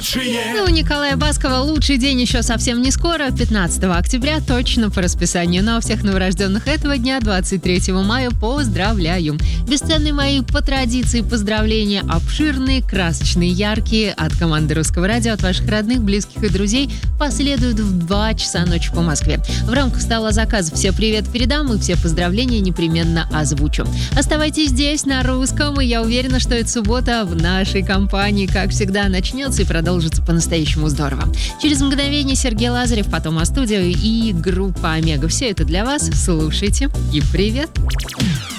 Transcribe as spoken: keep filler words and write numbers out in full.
лучшие. У Николая Баскова лучший день еще совсем не скоро, пятнадцатого октября, точно по расписанию. Но у всех новорожденных этого дня, двадцать третьего мая, поздравляю. Бесценные мои по традиции поздравления, обширные, красочные, яркие, от команды Русского радио, от ваших родных, близких и друзей, последуют в два часа ночи по Москве. В рамках стола заказов все привет передам и все поздравления непременно озвучу. Оставайтесь здесь, на Русском, и я уверена, что эта суббота в нашей компании, как всегда, начнется и продолжится по-настоящему здорово. Через мгновение Сергей Лазарев, потом А-студио и группа Омега. Все это для вас. Слушайте и привет!